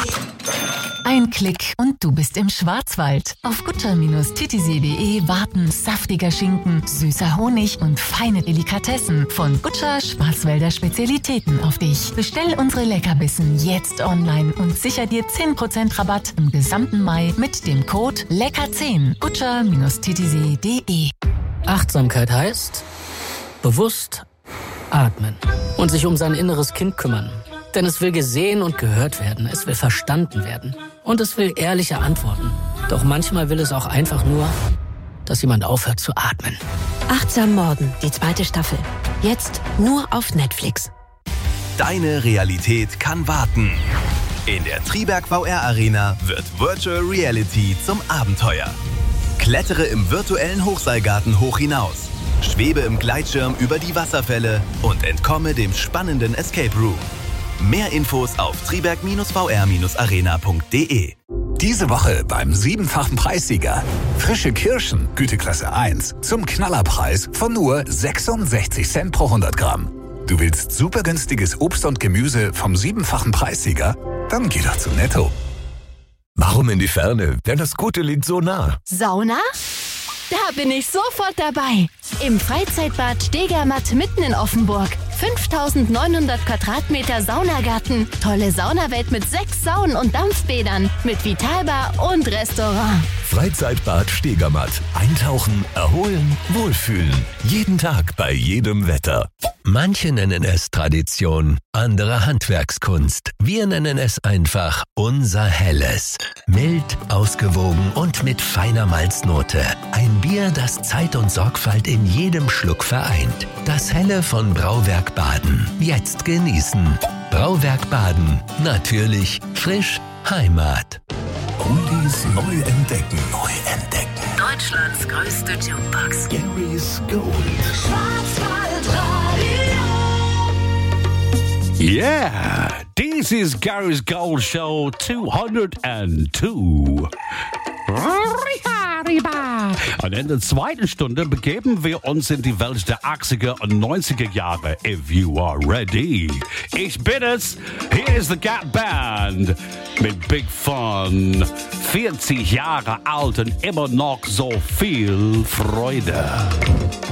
Ein Klick und du bist im Schwarzwald. Auf gutscher-titisee.de warten saftiger Schinken, süßer Honig und feine Delikatessen von Gutscher Schwarzwälder Spezialitäten auf dich. Bestell unsere Leckerbissen jetzt online und sicher dir 10% Rabatt im gesamten Mai mit dem Code LECKER10. Gutscher-titisee.de. Achtsamkeit heißt bewusst atmen und sich um sein inneres Kind kümmern. Denn es will gesehen und gehört werden, es will verstanden werden und es will ehrliche Antworten. Doch manchmal will es auch einfach nur, dass jemand aufhört zu atmen. Achtsam Morden, die 2. Staffel. Jetzt nur auf Netflix. Deine Realität kann warten. In der Triberg VR Arena wird Virtual Reality zum Abenteuer. Klettere im virtuellen Hochseilgarten hoch hinaus. Schwebe im Gleitschirm über die Wasserfälle und entkomme dem spannenden Escape Room. Mehr Infos auf triberg-vr-arena.de. Diese Woche beim 7-fachen Preissieger. Frische Kirschen, Güteklasse 1, zum Knallerpreis von nur 66 Cent pro 100 Gramm. Du willst super günstiges Obst und Gemüse vom 7-fachen Preissieger? Dann geh doch zu Netto. Warum in die Ferne, wenn das Gute liegt so nah? Sauna? Da bin ich sofort dabei. Im Freizeitbad Stegermatt mitten in Offenburg. 5.900 Quadratmeter Saunagarten. Tolle Saunawelt mit 6 Saunen und Dampfbädern. Mit Vitalbar und Restaurant. Freizeitbad Stegermatt. Eintauchen, erholen, wohlfühlen. Jeden Tag bei jedem Wetter. Manche nennen es Tradition, andere Handwerkskunst. Wir nennen es einfach unser Helles. Mild, ausgewogen und mit feiner Malznote. Ein Bier, das Zeit und Sorgfalt in jedem Schluck vereint. Das Helle von Brauwerk Baden. Jetzt genießen. Brauwerk Baden. Natürlich frisch Heimat. Oldies neu entdecken. Deutschlands größte Jukebox. Gary's Gold. Yeah, this is Gary's Gold Show 202. Und in der 2. Stunde begeben wir uns in die Welt der 80er und 90er Jahre. If you are ready. Ich bin es. Hier ist The Gap Band mit Big Fun. 40 Jahre alt und immer noch so viel Freude.